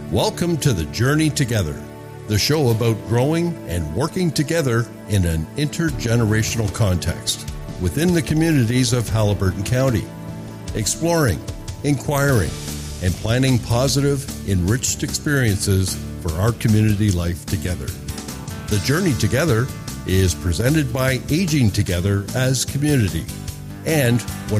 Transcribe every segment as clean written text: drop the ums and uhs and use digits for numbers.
Welcome to The Journey Together, the show about growing and working together in an intergenerational context within the communities of Haliburton County, exploring, inquiring, and planning positive, enriched experiences for our community life together. The Journey Together is presented by Aging Together as Community and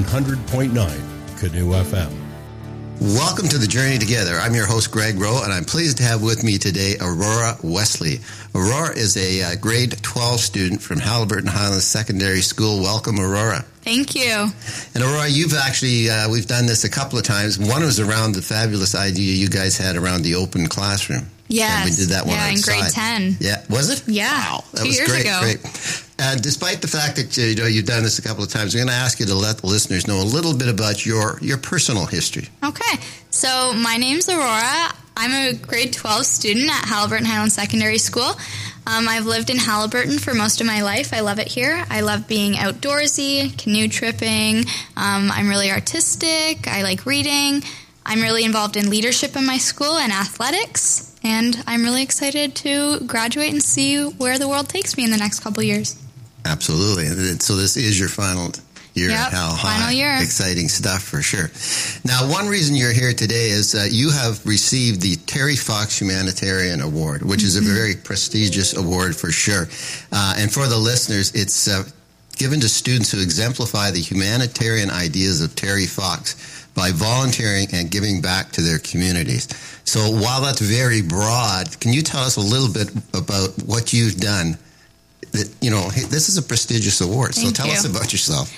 100.9 Canoe FM. Welcome to The Journey Together. I'm your host, Greg Rowe, and I'm pleased to have with me today Aurora Wesley. Aurora is a grade 12 student from Haliburton Highlands Secondary School. Welcome, Aurora. Thank you. And Aurora, you've actually, we've done this a couple of times. One was around the fabulous idea you guys had around the open classroom. Yes. And we did that one outside. In grade 10. Yeah. Was it? Yeah. Wow. That 2 was years great. ago. Great. Despite the fact that you've done this a couple of times, I'm going to ask you to let the listeners know a little bit about your personal history. Okay. So my name's Aurora. I'm a grade 12 student at Haliburton Highlands Secondary School. I've lived in Haliburton for most of my life. I love it here. I love being outdoorsy, canoe tripping. I'm really artistic. I like reading. I'm really involved in leadership in my school and athletics. And I'm really excited to graduate and see where the world takes me in the next couple years. Absolutely. So this is your final year at Hal High. Final year. Exciting stuff for sure. Now, one reason you're here today is you have received the Terry Fox Humanitarian Award, which is a very prestigious award for sure. And for the listeners, it's given to students who exemplify the humanitarian ideas of Terry Fox by volunteering and giving back to their communities. So while that's very broad, can you tell us a little bit about what you've done? That, this is a prestigious award. So tell us about yourself.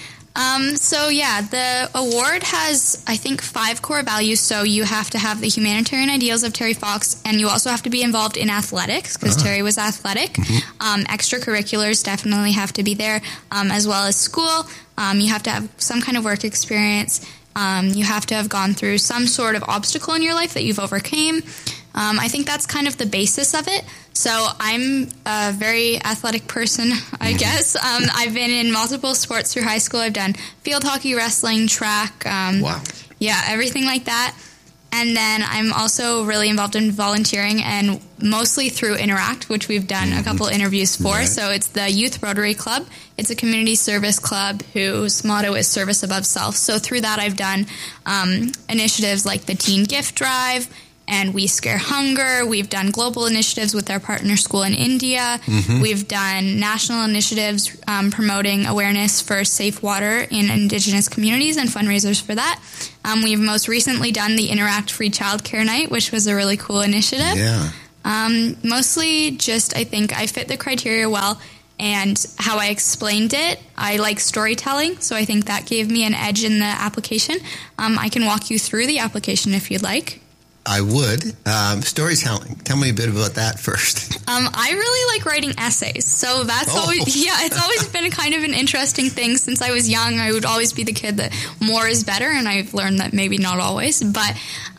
The award has, I think, 5 core values. So you have to have the humanitarian ideals of Terry Fox, and you also have to be involved in athletics, because Terry was athletic. Extracurriculars definitely have to be there, as well as school. You have to have some kind of work experience. You have to have gone through some sort of obstacle in your life that you've overcame. I think that's kind of the basis of it. So I'm a very athletic person, I guess. I've been in multiple sports through high school. I've done field hockey, wrestling, track. Wow. Yeah, everything like that. And then I'm also really involved in volunteering, and mostly through Interact, which we've done a couple interviews for. Right. So it's the Youth Rotary Club. It's a community service club whose motto is service above self. So through that, I've done initiatives like the Teen Gift Drive and We Scare Hunger. We've done global initiatives with our partner school in India. We've done national initiatives promoting awareness for safe water in Indigenous communities and fundraisers for that. We've most recently done the Interact Free Childcare Night, which was a really cool initiative. Yeah. Mostly just, I think I fit the criteria well, and how I explained it, I like storytelling, so I think that gave me an edge in the application. I can walk you through the application if you'd like. I would. Storytelling. Tell me a bit about that first. I really like writing essays. So that's it's always been kind of an interesting thing. Since I was young, I would always be the kid that more is better, and I've learned that maybe not always. But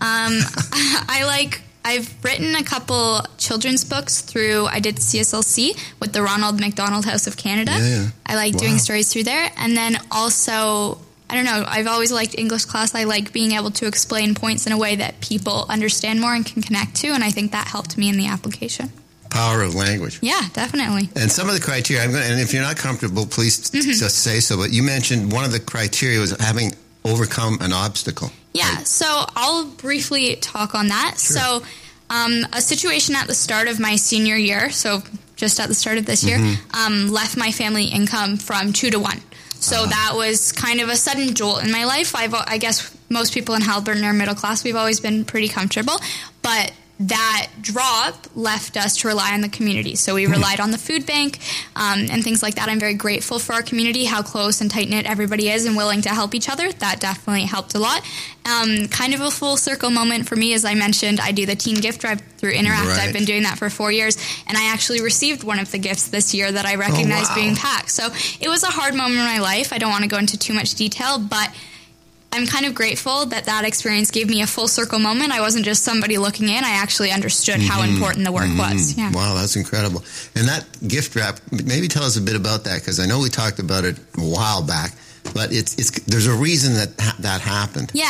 I've written a couple children's books I did CSLC with the Ronald McDonald House of Canada. Yeah. I like doing stories through there. And then also, I don't know, I've always liked English class. I like being able to explain points in a way that people understand more and can connect to, and I think that helped me in the application. Power of language. Yeah, definitely. And some of the criteria, and if you're not comfortable, please just say so, but you mentioned one of the criteria was having overcome an obstacle. Yeah, right? So I'll briefly talk on that. Sure. So a situation at the start of my senior year, so just at the start of this year, left my family income from 2 to 1. So that was kind of a sudden jolt in my life. I guess most people in Haliburton are middle class. We've always been pretty comfortable. But that drop left us to rely on the community. So we relied on the food bank and things like that. I'm very grateful for our community, how close and tight-knit everybody is and willing to help each other. That definitely helped a lot. Kind of a full circle moment for me, as I mentioned, I do the Teen Gift Drive through Interact. Right. I've been doing that for 4 years, and I actually received one of the gifts this year that I recognized being packed. So it was a hard moment in my life. I don't want to go into too much detail, but I'm kind of grateful that experience gave me a full circle moment. I wasn't just somebody looking in. I actually understood how important the work was. Yeah. Wow, that's incredible. And that gift wrap, maybe tell us a bit about that, because I know we talked about it a while back, but there's a reason that happened. Yeah.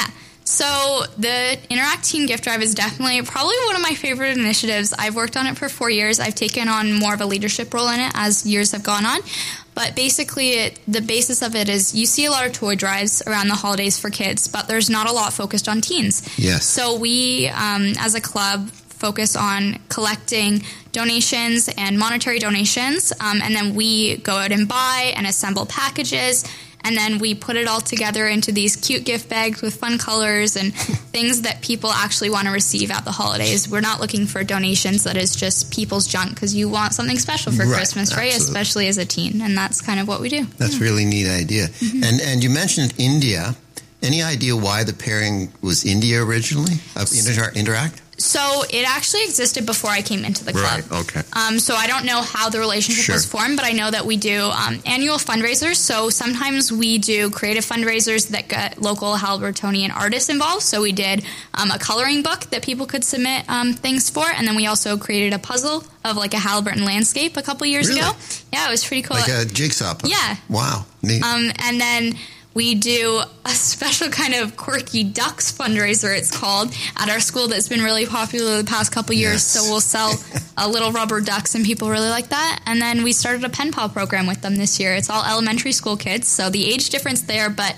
So the Interact Teen Gift Drive is definitely probably one of my favorite initiatives. I've worked on it for 4 years. I've taken on more of a leadership role in it as years have gone on. But basically, the basis of it is you see a lot of toy drives around the holidays for kids, but there's not a lot focused on teens. Yes. So we, as a club, focus on collecting donations and monetary donations, and then we go out and buy and assemble packages, and then we put it all together into these cute gift bags with fun colors and things that people actually want to receive at the holidays. We're not looking for donations that is just people's junk, because you want something special for Christmas, right? Absolutely. Especially as a teen, and that's kind of what we do. That's a really neat idea. And you mentioned India. Any idea why the pairing was India originally, of Interact? So it actually existed before I came into the club. Right, okay. So I don't know how the relationship was formed, but I know that we do annual fundraisers. So sometimes we do creative fundraisers that get local Haliburtonian artists involved. So we did a coloring book that people could submit things for. And then we also created a puzzle of like a Haliburton landscape a couple years ago. Yeah, it was pretty cool. Like a jigsaw puzzle? Yeah. Wow, neat. And then we do a special kind of quirky ducks fundraiser, it's called, at our school that's been really popular the past couple years. Yes. So we'll sell little rubber ducks, and people really like that. And then we started a pen pal program with them this year. It's all elementary school kids, so the age difference there, but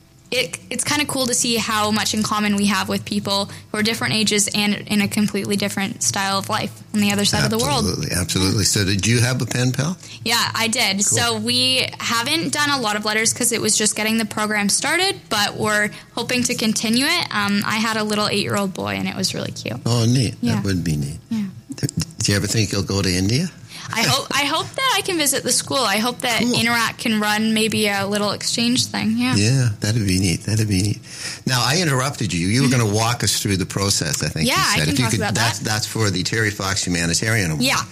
it's kind of cool to see how much in common we have with people who are different ages and in a completely different style of life on the other side of the world. Absolutely. So did you have a pen pal? Yeah, I did. Cool. So we haven't done a lot of letters because it was just getting the program started, but we're hoping to continue it. I had a little 8-year-old boy, and it was really cute. Oh, neat. Yeah. That would be neat. Yeah. Do you ever think you'll go to India? I hope that I can visit the school. I hope that Interact can run maybe a little exchange thing. Yeah, that'd be neat. Now, I interrupted you. You were going to walk us through the process, I think you said. I can talk about that. That's for the Terry Fox Humanitarian Award. Yeah.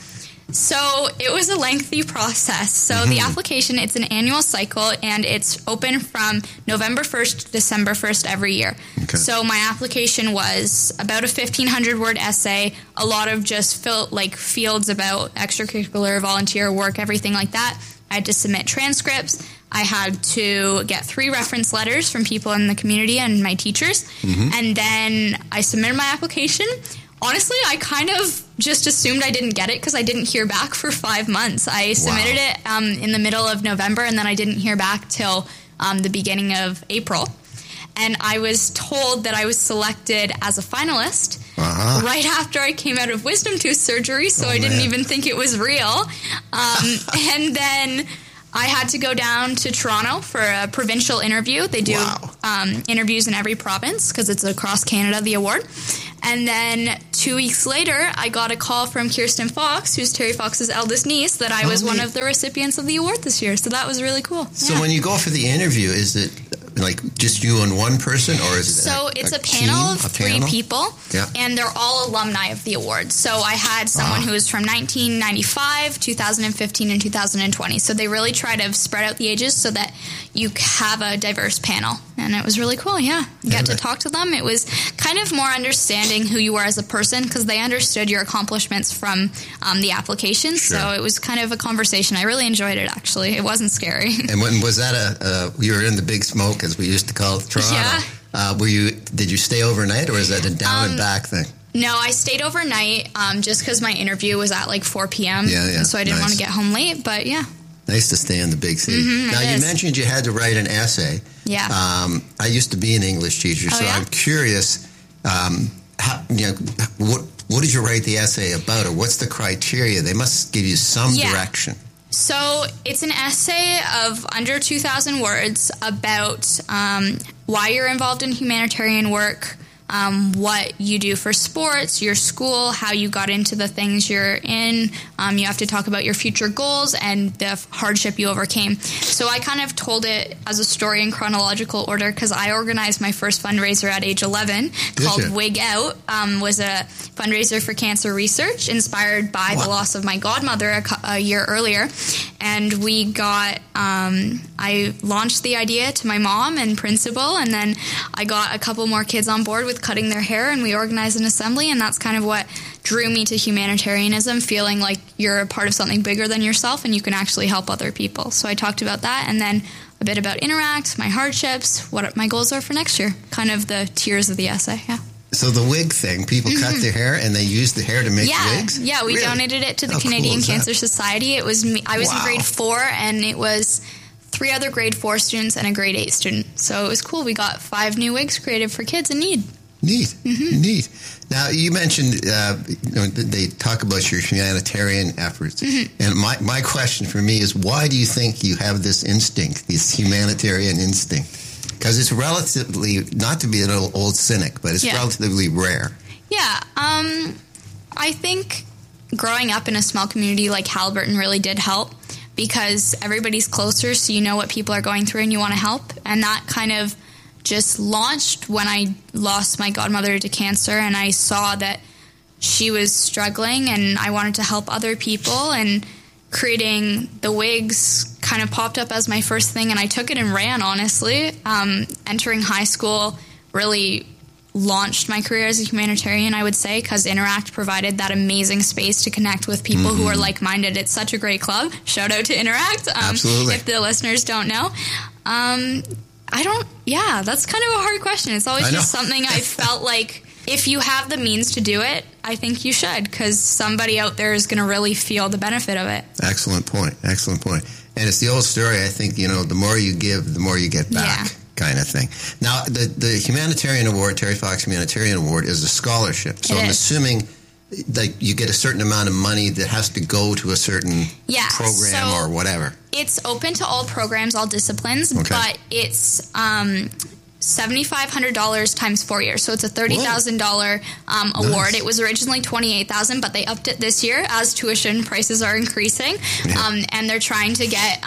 So it was a lengthy process. So the application, it's an annual cycle, and it's open from November 1st to December 1st every year. Okay. So my application was about a 1,500-word essay, a lot of just fields about extracurricular, volunteer work, everything like that. I had to submit transcripts. I had to get 3 reference letters from people in the community and my teachers. And then I submitted my application. Honestly, I kind of just assumed I didn't get it because I didn't hear back for 5 months. I submitted it in the middle of November, and then I didn't hear back till the beginning of April. And I was told that I was selected as a finalist right after I came out of wisdom tooth surgery, so I didn't even think it was real. And then I had to go down to Toronto for a provincial interview. They do interviews in every province because it's across Canada, the award. And then 2 weeks later, I got a call from Kirsten Fox, who's Terry Fox's eldest niece, that I was one of the recipients of the award this year. So that was really cool. So when you go for the interview, is it like just you and one person, or is it so it's a panel of 3 people, yeah, and they're all alumni of the award. So I had someone who was from 1995, 2015, and 2020. So they really try to spread out the ages so that you have a diverse panel. And it was really cool, yeah. Got to talk to them. It was kind of more understanding who you were as a person because they understood your accomplishments from the application. Sure. So it was kind of a conversation. I really enjoyed it, actually. It wasn't scary. And when was that you were in the Big Smoke, as we used to call it, Toronto? Yeah. Did you stay overnight, or is that a down and back thing? No, I stayed overnight just because my interview was at like 4 p.m. Yeah. So I didn't want to get home late, but yeah. Nice to stay in the big city. Now, you mentioned you had to write an essay. Yeah. I used to be an English teacher, so I'm curious, what did you write the essay about, or what's the criteria? They must give you some direction. So it's an essay of under 2,000 words about why you're involved in humanitarian work, what you do for sports, your school, how you got into the things you're in. You have to talk about your future goals and the hardship you overcame. So I kind of told it as a story in chronological order because I organized my first fundraiser at age 11 called Wig Out. Was a fundraiser for cancer research inspired by the loss of my godmother a year earlier. And we got, I launched the idea to my mom and principal, and then I got a couple more kids on board with cutting their hair, and we organized an assembly, and that's kind of what drew me to humanitarianism, feeling like you're a part of something bigger than yourself and you can actually help other people. So I talked about that, and then a bit about Interact, my hardships, what my goals are for next year, kind of the tiers of the essay. Yeah. So the wig thing, people cut their hair and they use the hair to make wigs? Yeah, we donated it to the Canadian Cancer Society. It was me. I was in grade 4, and it was 3 other grade 4 students and a grade 8 student. So it was cool. We got 5 new wigs created for kids in need. Neat. Now, you mentioned they talk about your humanitarian efforts. And my question for me is, why do you think you have this instinct, this humanitarian instinct? Because it's relatively, not to be an old cynic, but it's relatively rare. Yeah. I think growing up in a small community like Haliburton really did help, because everybody's closer, so you know what people are going through and you want to help. And that kind of just launched when I lost my godmother to cancer, and I saw that she was struggling and I wanted to help other people, and creating the wigs kind of popped up as my first thing, and I took it and ran, honestly. Entering high school really launched my career as a humanitarian, I would say, because Interact provided that amazing space to connect with people who are like-minded. It's such a great club. Shout out to Interact. Absolutely. If the listeners don't know. That's kind of a hard question. It's always just something I felt like if you have the means to do it, I think you should, because somebody out there is going to really feel the benefit of it. Excellent point. And it's the old story, I think, the more you give, the more you get back kind of thing. Now, the Humanitarian Award, Terry Fox Humanitarian Award, is a scholarship. So I'm assuming like you get a certain amount of money that has to go to a certain program or whatever. It's open to all programs, all disciplines, but it's $7,500 times 4 years. So it's a $30,000 award. It was originally $28,000, but they upped it this year as tuition prices are increasing. And they're trying to get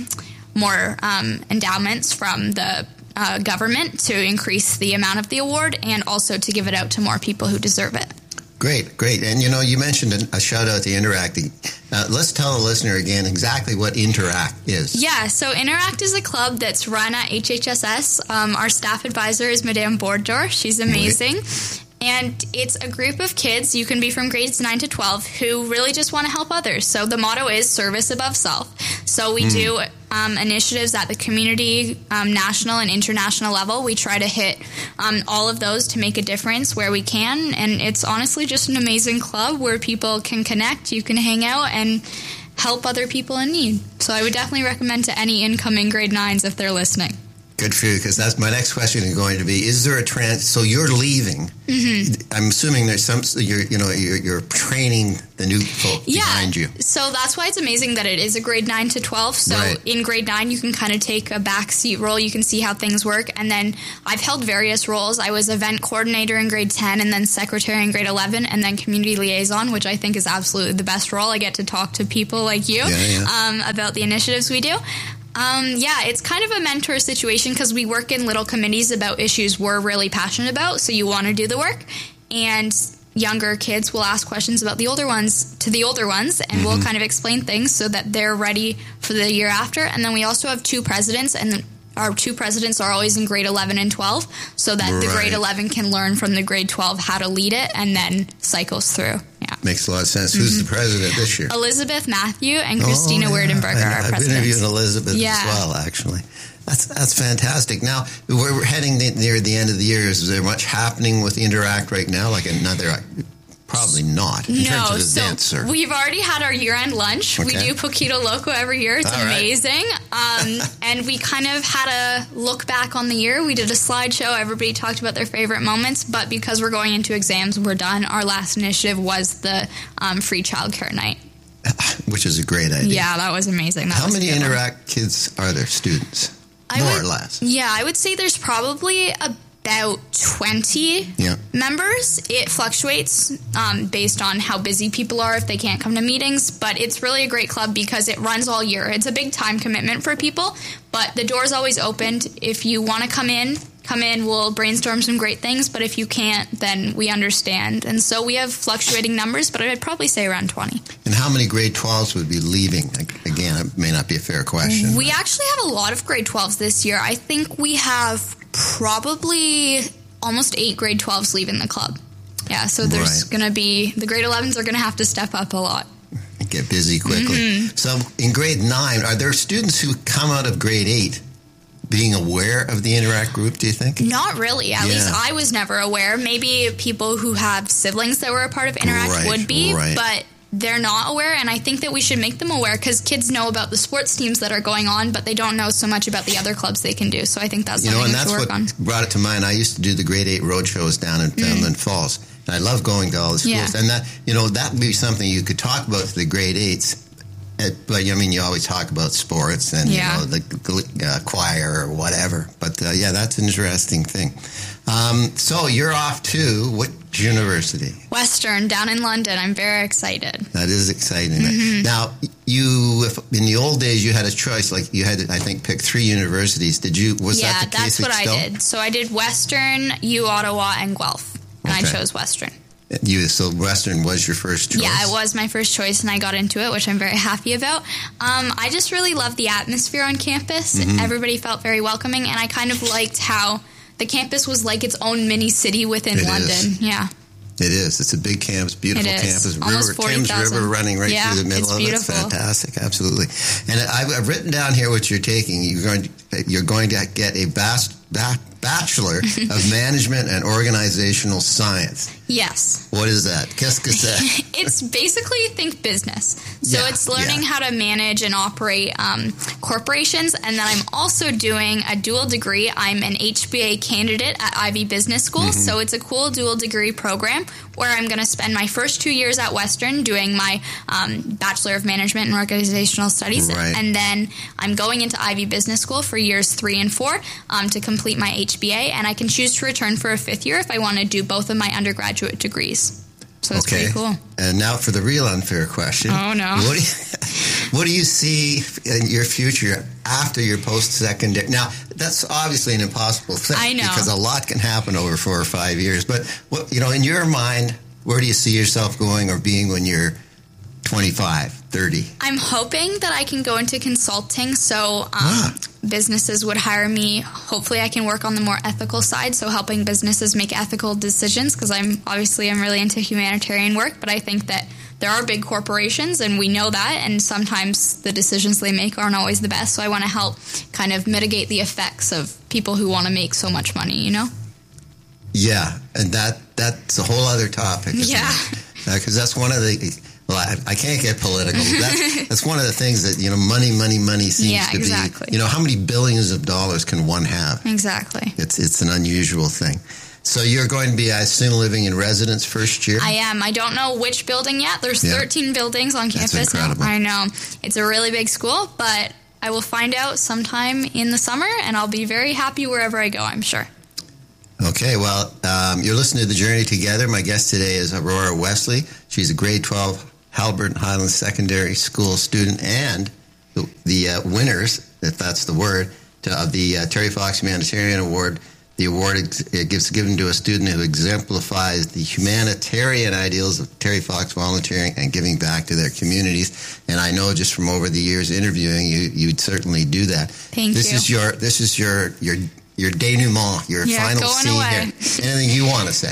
more endowments from the government to increase the amount of the award, and also to give it out to more people who deserve it. Great. And, you mentioned a shout-out to Interact. Let's tell the listener again exactly what Interact is. Yeah, so Interact is a club that's run at HHSS. Our staff advisor is Madame Borddor. She's amazing. Right. And it's a group of kids, you can be from grades 9 to 12, who really just want to help others. So the motto is service above self. So we do initiatives at the community, national and international level. We try to hit all of those to make a difference where we can. And it's honestly just an amazing club where people can connect, you can hang out, and help other people in need. So I would definitely recommend to any incoming grade 9s if they're listening. Good for you, because that's my next question is going to be: is there a trans? So you're leaving. I'm assuming there's some. You're training the new folk behind you. So that's why it's amazing that it is a grade 9 to 12. So in grade 9, you can kind of take a backseat role. You can see how things work, and then I've held various roles. I was event coordinator in grade 10, and then secretary in grade 11, and then community liaison, which I think is absolutely the best role. I get to talk to people like you about the initiatives we do. It's kind of a mentor situation, because we work in little committees about issues we're really passionate about, so you want to do the work, and younger kids will ask questions about the older ones to the older ones, and we'll kind of explain things so that they're ready for the year after. And then we also have 2 presidents, and our 2 presidents are always in grade 11 and 12, so that the grade 11 can learn from the grade 12 how to lead it, and then cycles through. Yeah. Makes a lot of sense. Who's the president this year? Elizabeth Matthew and Christina Werdenberger are presidents. I've interviewed Elizabeth as well, actually. That's fantastic. Now, we're heading near the end of the year. Is there much happening with Interact right now? Like another... Probably not in terms of events. So we've already had our year-end lunch. We do Poquito Loco every year. It's amazing. And we kind of had a look back on the year. We did a slideshow. Everybody talked about their favorite moments. But because we're going into exams, we're done. Our last initiative was the free childcare night. Which is a great idea. Yeah, that was amazing. How many Interact kids are there, students? More or less. Yeah, I would say there's probably about 20 members. It fluctuates based on how busy people are, if they can't come to meetings, but it's really a great club because it runs all year. It's a big time commitment for people, but the door's always opened. If you want to come in, we'll brainstorm some great things, but if you can't, then we understand. And so we have fluctuating numbers, but I'd probably say around 20. And how many grade 12s would be leaving? Again, it may not be a fair question. We actually have a lot of grade 12s this year. I think we have probably almost 8 grade 12s leaving the club. Yeah, so there's going to be, the grade 11s are going to have to step up a lot. Get busy quickly. So in grade 9, are there students who come out of grade 8 being aware of the Interact group, do you think? Not really. At least I was never aware. Maybe people who have siblings that were a part of Interact would be, but they're not aware, and I think that we should make them aware because kids know about the sports teams that are going on, but they don't know so much about the other clubs they can do. So I think that's something we should work on. That's what brought it to mind. I used to do the grade 8 road shows down in Fenelon Falls, and I love going to all the schools. And that would be something you could talk about to the grade 8s. But I mean, you always talk about sports and the choir or whatever. But that's an interesting thing. So you're off to what university? Western, down in London. I'm very excited. That is exciting. Now, in the old days, you had a choice. Like you had, I think, pick 3 universities. Did you? Was that the case? Yeah, that's what I did. So I did Western, U Ottawa, and Guelph, and I chose Western. So Western was your first choice? Yeah, it was my first choice, and I got into it, which I'm very happy about. I just really loved the atmosphere on campus. Everybody felt very welcoming, and I kind of liked how the campus was like its own mini city within London. Yeah. It is. It's a big campus, beautiful campus. Almost 40,000. Thames River running right through the middle of it. It's fantastic, absolutely. And I've written down here what you're taking. You're going to get a Bachelor of Management and Organizational Science. Yes. What is that? Qu'est-ce que c'est? It's basically think business. So it's learning how to manage and operate corporations. And then I'm also doing a dual degree. I'm an HBA candidate at Ivey Business School. So it's a cool dual degree program where I'm going to spend my first 2 years at Western doing my Bachelor of Management and Organizational Studies. Right. And then I'm going into Ivey Business School for years 3 and 4 to complete my HBA. And I can choose to return for a 5th year if I want to do both of my undergraduate degrees. So it's pretty cool. And now for the real unfair question. Oh, no. What do you see in your future after your post-secondary? Now, that's obviously an impossible thing. I know. Because a lot can happen over 4 or 5 years. But, in your mind, where do you see yourself going or being when you're 25, 30? I'm hoping that I can go into consulting, so businesses would hire me. Hopefully I can work on the more ethical side, so helping businesses make ethical decisions, because I'm really into humanitarian work, but I think that there are big corporations, and we know that, and sometimes the decisions they make aren't always the best, so I want to help kind of mitigate the effects of people who want to make so much money, Yeah, and that's a whole other topic. Yeah. Because that's one of the... Well, I can't get political. That's one of the things that, money seems to be. Exactly. How many billions of dollars can one have? Exactly. It's an unusual thing. So you're going to be, I assume, living in residence first year? I am. I don't know which building yet. There's 13 buildings on campus. That's incredible. I know. It's a really big school, but I will find out sometime in the summer, and I'll be very happy wherever I go, I'm sure. Okay, well, you're listening to The Journey Together. My guest today is Aurora Wesley. She's a grade 12 Haliburton Highlands Secondary School student and the winners, if that's the word, of the Terry Fox Humanitarian Award. The award is given to a student who exemplifies the humanitarian ideals of Terry Fox volunteering and giving back to their communities. And I know just from over the years interviewing you, you'd certainly do that. Thank you. This is your denouement, your final scene here. Anything you want to say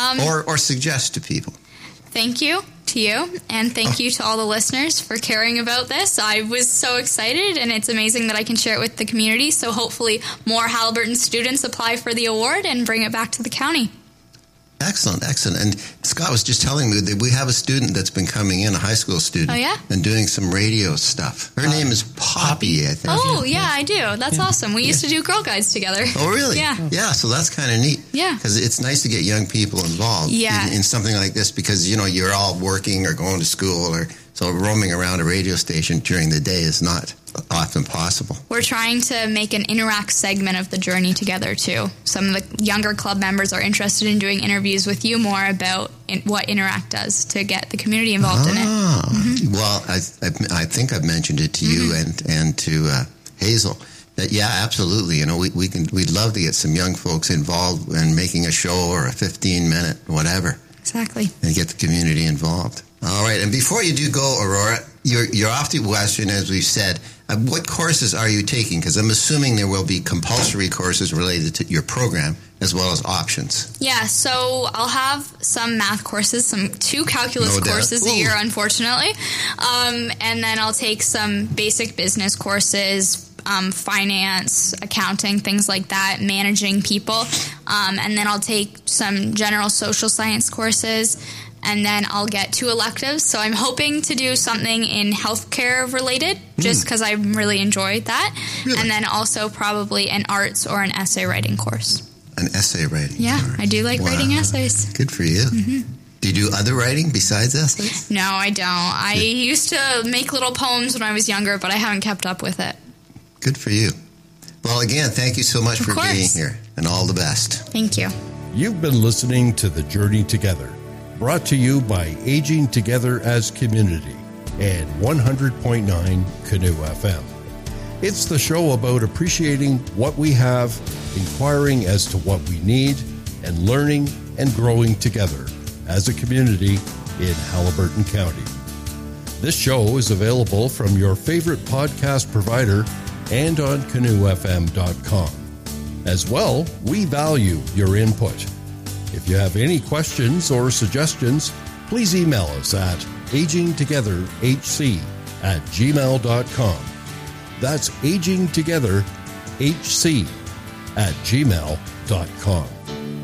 or suggest to people? Thank you to you, and thank you to all the listeners for caring about this. I was so excited, and it's amazing that I can share it with the community, so hopefully more Haliburton students apply for the award and bring it back to the county. Excellent. And Scott was just telling me that we have a student that's been coming in, a high school student. Oh, yeah? And doing some radio stuff. Her name is Poppy, I think. Oh, yeah, I do. That's awesome. We used to do Girl Guides together. Oh, really? Yeah. Yeah, so that's kind of neat. Yeah. Because it's nice to get young people involved in something like this because, you're all working or going to school so roaming around a radio station during the day is not often possible. We're trying to make an Interact segment of the Journey Together, too. Some of the younger club members are interested in doing interviews with you more about what Interact does to get the community involved in it. Mm-hmm. Well, I think I've mentioned it to you and to Hazel. That, absolutely. We'd love to get some young folks involved in making a show or a 15-minute whatever. Exactly. And get the community involved. All right. And before you do go, Aurora, you're off to Western, as we've said. What courses are you taking? Because I'm assuming there will be compulsory courses related to your program as well as options. Yeah, so I'll have some math courses, 2 calculus courses a year, unfortunately. And then I'll take some basic business courses, finance, accounting, things like that, managing people. And then I'll take some general social science courses, and then I'll get 2 electives. So I'm hoping to do something in healthcare related, just because I really enjoy that. Really? And then also probably an arts or an essay writing course. An essay writing. Yeah, course. I do like writing essays. Good for you. Do you do other writing besides essays? No, I don't. I used to make little poems when I was younger, but I haven't kept up with it. Good for you. Well, again, thank you so much for course. being here, and all the best. Thank you. You've been listening to The Journey Together, brought to you by Aging Together as Community and 100.9 Canoe FM. It's the show about appreciating what we have, inquiring as to what we need, and learning and growing together as a community in Haliburton County. This show is available from your favorite podcast provider and on canoefm.com. As well, we value your input. If you have any questions or suggestions, please email us at agingtogetherhc@gmail.com. That's agingtogetherhc@gmail.com.